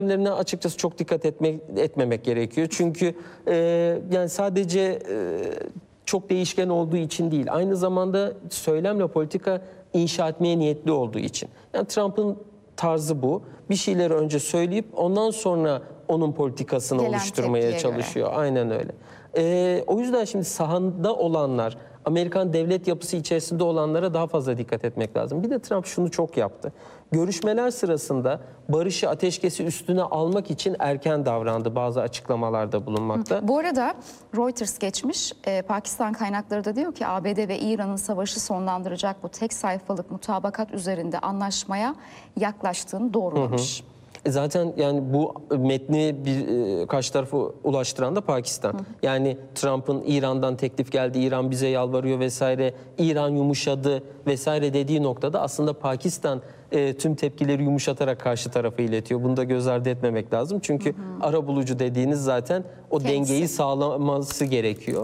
söylemlerine açıkçası çok dikkat etmemek gerekiyor. Çünkü yani sadece çok değişken olduğu için değil, aynı zamanda söylemle politika inşa etmeye niyetli olduğu için. Yani Trump'ın tarzı bu. Bir şeyleri önce söyleyip ondan sonra onun politikasını oluşturmaya çalışıyor. Göre. Aynen öyle. O yüzden şimdi sahada olanlar, Amerikan devlet yapısı içerisinde olanlara daha fazla dikkat etmek lazım. Bir de Trump şunu çok yaptı. Görüşmeler sırasında barışı, ateşkesi üstüne almak için erken davrandı, bazı açıklamalarda bulunmakta. Bu arada Reuters geçmiş, Pakistan kaynakları da diyor ki ABD ve İran'ın savaşı sonlandıracak bu tek sayfalık mutabakat üzerinde anlaşmaya yaklaştığını doğrulamış. Zaten yani bu metni karşı tarafa ulaştıran da Pakistan. Yani Trump'ın İran'dan teklif geldi, İran bize yalvarıyor vesaire, İran yumuşadı vesaire dediği noktada aslında Pakistan tüm tepkileri yumuşatarak karşı tarafa iletiyor. Bunu da göz ardı etmemek lazım. Çünkü arabulucu dediğiniz zaten o dengeyi sağlaması gerekiyor.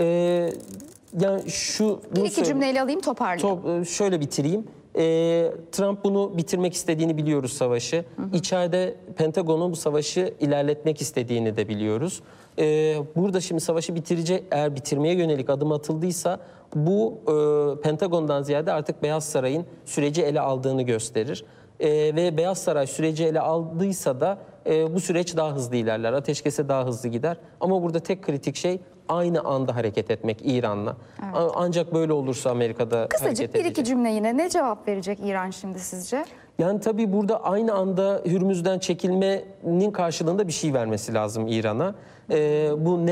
Yani bir iki cümleyle alayım, toparlayayım. Şöyle bitireyim. Trump bunu bitirmek istediğini biliyoruz, savaşı. İçeride Pentagon'un bu savaşı ilerletmek istediğini de biliyoruz. Burada şimdi savaşı bitirecek, eğer bitirmeye yönelik adım atıldıysa bu Pentagon'dan ziyade artık Beyaz Saray'ın süreci ele aldığını gösterir. Ve Beyaz Saray süreci ele aldıysa da bu süreç daha hızlı ilerler, ateşkese daha hızlı gider. Ama burada tek kritik şey aynı anda hareket etmek İran'la. Evet. Ancak böyle olursa Amerika'da hareket edecek. Kısacık bir iki cümle yine. Ne cevap verecek İran şimdi sizce? Yani tabii burada aynı anda Hürmüz'den çekilmenin karşılığında bir şey vermesi lazım İran'a. Bu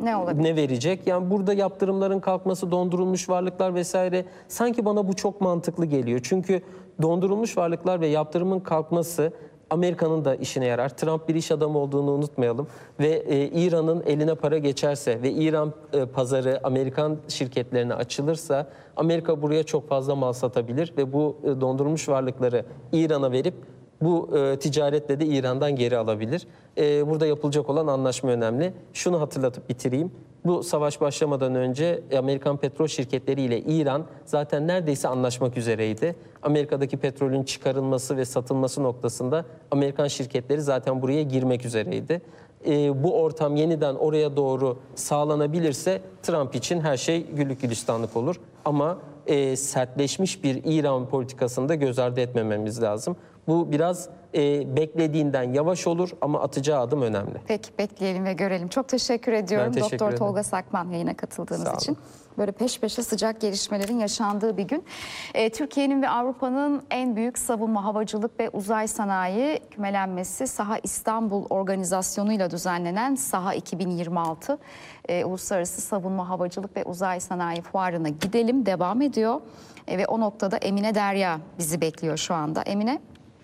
ne verecek? Yani burada yaptırımların kalkması, dondurulmuş varlıklar vesaire, sanki bana bu çok mantıklı geliyor. Çünkü dondurulmuş varlıklar ve yaptırımın kalkması Amerika'nın da işine yarar. Trump bir iş adamı olduğunu unutmayalım. Ve İran'ın eline para geçerse ve İran pazarı Amerikan şirketlerine açılırsa Amerika buraya çok fazla mal satabilir ve bu dondurulmuş varlıkları İran'a verip bu ticaretle de İran'dan geri alabilir. Burada yapılacak olan anlaşma önemli. Şunu hatırlatıp bitireyim. Bu savaş başlamadan önce Amerikan petrol şirketleriyle İran zaten neredeyse anlaşmak üzereydi. Amerika'daki petrolün çıkarılması ve satılması noktasında Amerikan şirketleri zaten buraya girmek üzereydi. Bu ortam yeniden oraya doğru sağlanabilirse Trump için her şey güllük gülistanlık olur. Ama sertleşmiş bir İran politikasını da göz ardı etmememiz lazım. Bu biraz beklediğinden yavaş olur ama atacağı adım önemli. Peki, bekleyelim ve görelim. Çok teşekkür ediyorum Doktor Tolga Sakman yayına katıldığınız için. Böyle peş peşe sıcak gelişmelerin yaşandığı bir gün. Türkiye'nin ve Avrupa'nın en büyük savunma, havacılık ve uzay sanayi kümelenmesi Saha İstanbul organizasyonuyla düzenlenen Saha 2026 Uluslararası Savunma, Havacılık ve Uzay Sanayi Fuarı'na gidelim. Devam ediyor. Ve o noktada Emine Derya bizi bekliyor şu anda. Emine.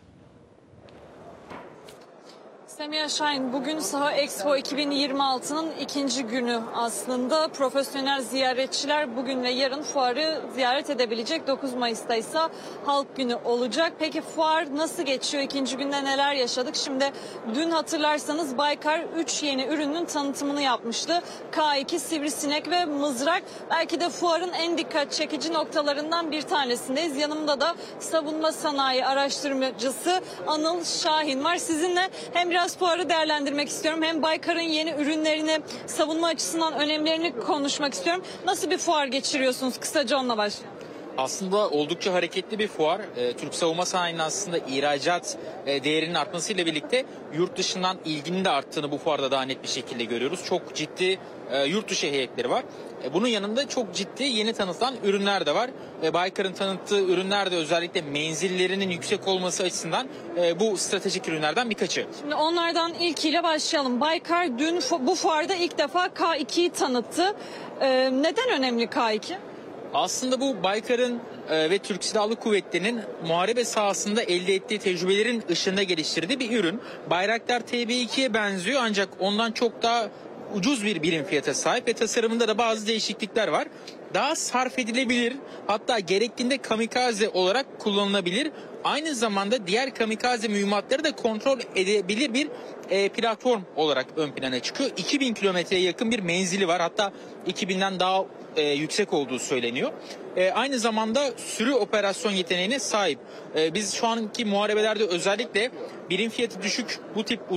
Semiha Şahin, bugün Saha Expo 2026'nın ikinci günü aslında. Profesyonel ziyaretçiler bugün ve yarın fuarı ziyaret edebilecek. 9 Mayıs'ta ise Halk Günü olacak. Peki fuar nasıl geçiyor? İkinci günde neler yaşadık? Şimdi dün hatırlarsanız Baykar 3 yeni ürünün tanıtımını yapmıştı. K2, sivrisinek ve mızrak. Belki de fuarın en dikkat çekici noktalarından bir tanesindeyiz. Yanımda da savunma sanayi araştırmacısı Anıl Şahin var. Sizinle hem biraz fuarı değerlendirmek istiyorum, hem Baykar'ın yeni ürünlerini, savunma açısından önemlerini konuşmak istiyorum. Nasıl bir fuar geçiriyorsunuz? Kısaca onunla başlayalım. Aslında oldukça hareketli bir fuar. Türk savunma sanayinin aslında ihracat değerinin artmasıyla birlikte yurt dışından ilginin de arttığını bu fuarda daha net bir şekilde görüyoruz. Çok ciddi yurt dışı heyetleri var. Bunun yanında çok ciddi yeni tanıtılan ürünler de var. Baykar'ın tanıttığı ürünler de özellikle menzillerinin yüksek olması açısından bu stratejik ürünlerden birkaçı. Şimdi onlardan ilkiyle başlayalım. Baykar dün bu fuarda ilk defa K2'yi tanıttı. Neden önemli K2? Aslında bu Baykar'ın ve Türk Silahlı Kuvvetleri'nin muharebe sahasında elde ettiği tecrübelerin ışığında geliştirdiği bir ürün. Bayraktar TB2'ye benziyor ancak ondan çok daha ucuz bir birim fiyata sahip ve tasarımında da bazı değişiklikler var. Daha sarf edilebilir, hatta gerektiğinde kamikaze olarak kullanılabilir. Aynı zamanda diğer kamikaze mühimmatları da kontrol edebilir bir platform olarak ön plana çıkıyor. 2000 kilometreye yakın bir menzili var, hatta 2000'den daha yüksek olduğu söyleniyor. aynı zamanda sürü operasyon yeteneğine sahip. Biz şu anki muharebelerde özellikle birim fiyatı düşük bu tip